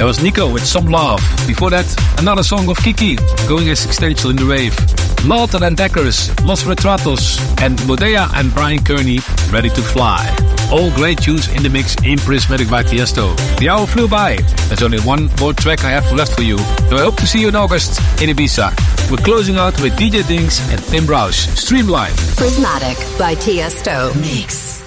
That was Nico with Some Love. Before that, another song of Kiki, going existential in the rave. Lawton and Deckers, Los Retratos, and Modea and Brian Kearney, Ready to Fly. All great tunes in the mix in Prismatic by Tiesto. The hour flew by. There's only one more track I have left for you. So I hope to see you in August in Ibiza. We're closing out with DJ Dings and Tim Browse. Streamline. Prismatic by Tiesto. Mix.